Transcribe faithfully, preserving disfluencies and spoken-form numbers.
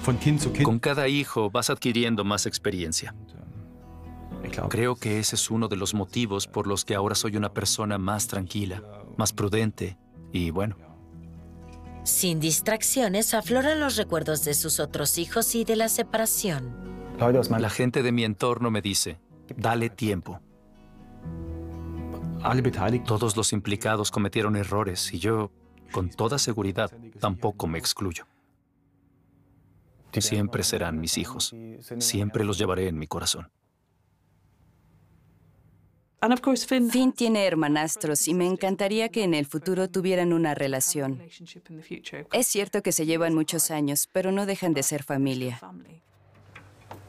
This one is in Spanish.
Con cada hijo vas adquiriendo más experiencia. Creo que ese es uno de los motivos por los que ahora soy una persona más tranquila, más prudente y bueno. Sin distracciones, afloran los recuerdos de sus otros hijos y de la separación. La gente de mi entorno me dice, dale tiempo. Todos los implicados cometieron errores y yo, con toda seguridad, tampoco me excluyo. Siempre serán mis hijos. Siempre los llevaré en mi corazón. Finn tiene hermanastros y me encantaría que en el futuro tuvieran una relación. Es cierto que se llevan muchos años, pero no dejan de ser familia.